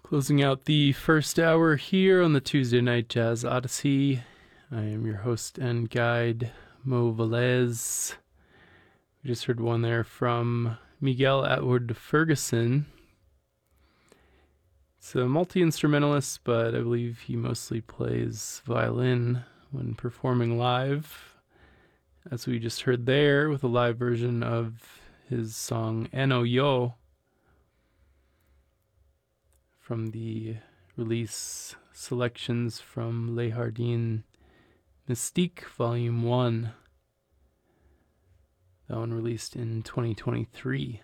Closing out the first hour here on the Tuesday Night Jazz Odyssey. I am your host and guide, Mo Velez. We just heard one there from Miguel Atwood Ferguson. It's a multi-instrumentalist, but I believe he mostly plays violin when performing live, as we just heard there with a live version of his song Ano Yo, from the release Selections from Les Jardins Mystique Volume 1. That one released in 2023.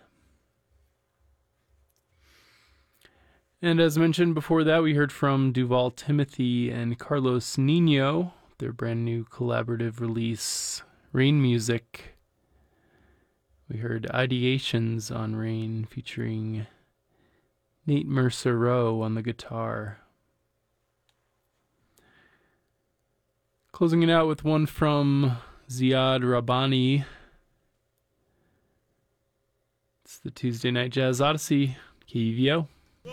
And as mentioned before that, we heard from Duval Timothy and Carlos Nino, their brand new collaborative release, Rain Music. We heard Ideations on Rain featuring Nate Mercer-Rowe on the guitar. Closing it out with one from Ziad Rabbani. It's the Tuesday Night Jazz Odyssey, KUVO.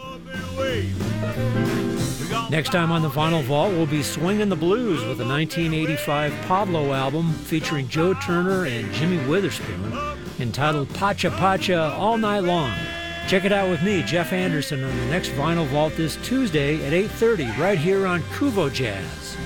Next time on the Vinyl Vault, we'll be swinging the blues with a 1985 Pablo album featuring Joe Turner and Jimmy Witherspoon, entitled Pacha Pacha All Night Long. Check it out with me, Jeff Anderson, on the next Vinyl Vault this Tuesday at 8:30 right here on KUVO Jazz.